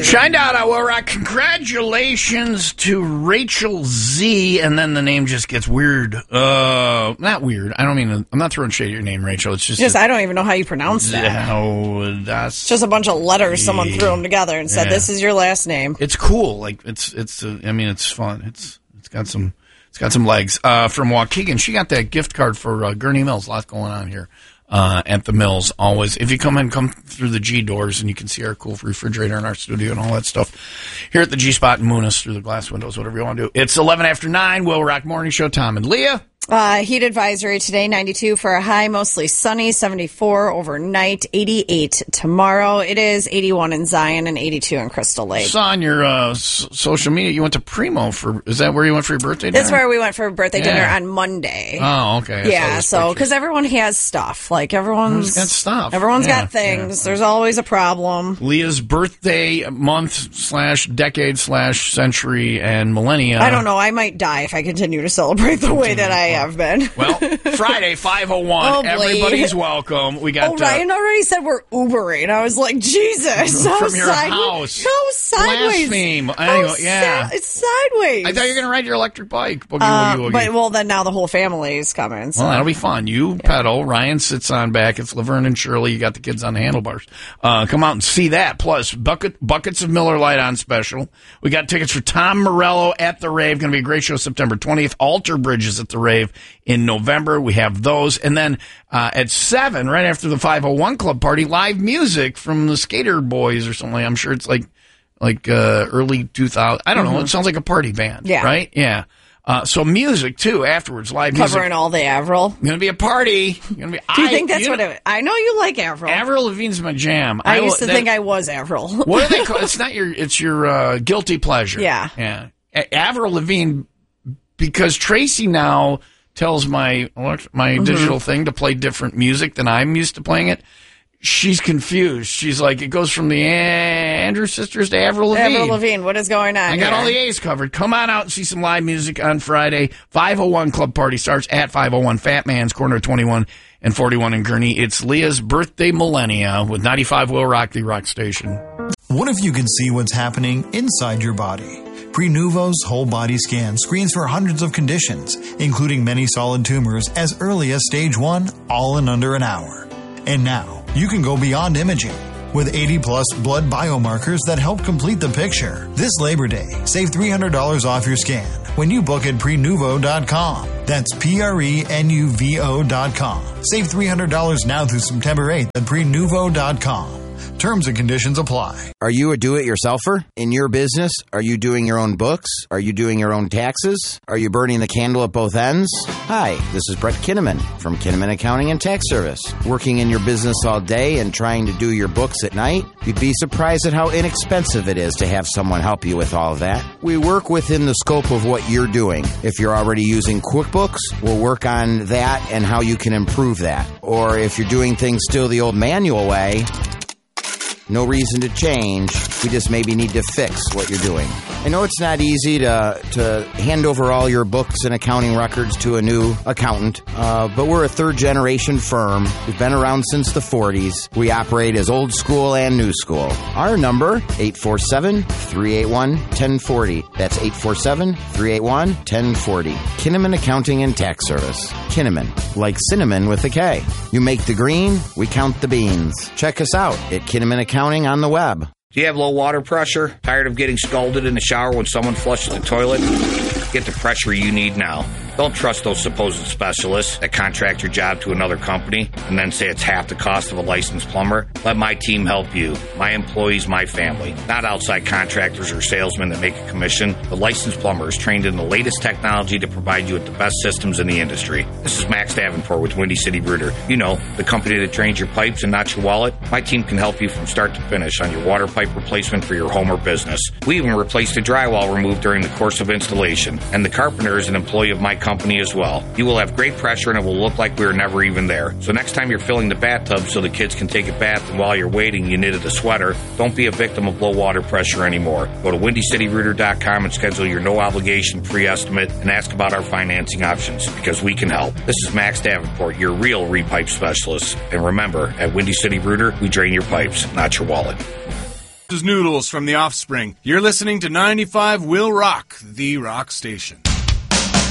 Shined out, I will rock. Congratulations to Rachel Z. And then the name just gets weird. Not weird. I don't mean, I'm not throwing shade at your name, Rachel. It's just I don't even know how you pronounce that. No, that's it's just a bunch of letters someone threw them together and said, "This is your last name." It's cool. Like it's fun. It's got some legs. From Waukegan, she got that gift card for Gurney Mills. Lots going on here. At the Mills, always. If you come through the G doors and you can see our cool refrigerator in our studio and all that stuff here at the G Spot and Moonis through the glass windows, whatever you want to do. It's 11 after 9, Will Rock Morning Show, Tom and Leah. Heat advisory today, 92 for a high, mostly sunny, 74 overnight, 88 tomorrow. It is 81 in Zion and 82 in Crystal Lake. I saw on your social media you went to Primo is that where you went for your birthday dinner? That's where we went for a birthday dinner on Monday. Oh, okay. Yeah, so because everyone has stuff. Like everyone's got stuff. Everyone's got things. There's always a problem. Leah's birthday month / decade / century and millennia. I don't know. I might die if I continue to celebrate the way that I have been. Well, Friday, 5:01. Everybody's welcome. We got. Ryan already said we're Ubering. I was like, Jesus, from your house. No, sideways. Blaspheme. Anyway, it's sideways. I thought you were going to ride your electric bike. Boogie. But then now the whole family is coming. So. Well, that'll be fun. You pedal. Ryan sits on back. It's Laverne and Shirley. You got the kids on the handlebars. Come out and see that. Plus, buckets of Miller Lite on special. We got tickets for Tom Morello at the Rave. Going to be a great show September 20th. Alter Bridges at the Rave in November. We have those. And then at 7, right after the 501 Club party, live music from the Skater Boys or something. I'm sure it's like early 2000. I don't know. It sounds like a party band. Yeah. Right? Yeah. So music, too, afterwards. Live music. Covering all the Avril. Going to be a party. Do you think that's what it... I know you like Avril. Avril Lavigne's my jam. I used to think I was Avril. What do they call it? It's your guilty pleasure. Yeah. Yeah. Avril Lavigne, because Tracy now tells my digital thing to play different music than I'm used to playing it. She's confused. She's like, it goes from the Andrews Sisters to Avril Lavigne. Avril Lavigne, what is going on? I got all the A's covered. Come on out and see some live music on Friday. 501 Club Party starts at 501 Fat Man's, corner of 21 and 41 in Gurney. It's Leah's birthday millennia with 95 Will Rock, the rock station. What if you could see what's happening inside your body? Prenuvo's whole body scan screens for hundreds of conditions, including many solid tumors as early as stage 1, all in under an hour. And now, you can go beyond imaging with 80-plus blood biomarkers that help complete the picture. This Labor Day, save $300 off your scan when you book at Prenuvo.com. That's Prenuvo.com. Save $300 now through September 8th at Prenuvo.com. Terms and conditions apply. Are you a do-it-yourselfer in your business? Are you doing your own books? Are you doing your own taxes? Are you burning the candle at both ends? Hi, this is Brett Kinnaman from Kinnaman Accounting and Tax Service. Working in your business all day and trying to do your books at night? You'd be surprised at how inexpensive it is to have someone help you with all of that. We work within the scope of what you're doing. If you're already using QuickBooks, we'll work on that and how you can improve that. Or if you're doing things still the old manual way, no reason to change. We just maybe need to fix what you're doing. I know it's not easy to hand over all your books and accounting records to a new accountant, but we're a third-generation firm. We've been around since the 40s. We operate as old school and new school. Our number, 847-381-1040. That's 847-381-1040. Kinnaman Accounting and Tax Service. Kinnaman, like cinnamon with a K. You make the green, we count the beans. Check us out at Kinnaman Accounting on the web. Do you have low water pressure? Tired of getting scalded in the shower when someone flushes the toilet? Get the pressure you need now. Don't trust those supposed specialists that contract your job to another company and then say it's half the cost of a licensed plumber. Let my team help you. My employees, my family. Not outside contractors or salesmen that make a commission. The licensed plumber is trained in the latest technology to provide you with the best systems in the industry. This is Max Davenport with Windy City Bruder. You know, the company that drains your pipes and not your wallet. My team can help you from start to finish on your water pipe replacement for your home or business. We even replaced the drywall removed during the course of installation. And the carpenter is an employee of my company as well. You will have great pressure and it will look like we were never even there. So next time you're filling the bathtub so the kids can take a bath and while you're waiting you knitted a sweater, don't be a victim of low water pressure anymore. Go to WindyCityRooter.com and schedule your no obligation pre-estimate and ask about our financing options because we can help. This is Max Davenport, your real repipe specialist. And remember, at Windy City Rooter, we drain your pipes, not your wallet. This is Noodles from The Offspring. You're listening to 95 Will Rock, the rock station.